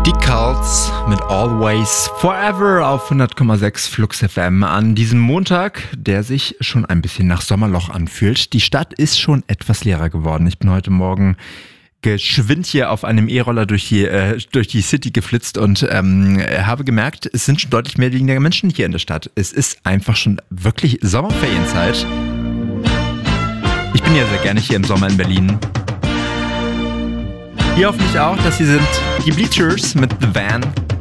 Die Cults mit Always Forever auf 100,6 Flux FM an diesem Montag, der sich schon ein bisschen nach Sommerloch anfühlt. Die Stadt ist schon etwas leerer geworden. Ich bin heute Morgen geschwind hier auf einem E-Roller durch die City geflitzt und habe gemerkt, es sind schon deutlich mehr weniger Menschen hier in der Stadt. Es ist einfach schon wirklich Sommerferienzeit. Ich bin ja sehr gerne hier im Sommer in Berlin. Ihr hoffentlich auch, dass Sie sind die Bleachers mit The Van.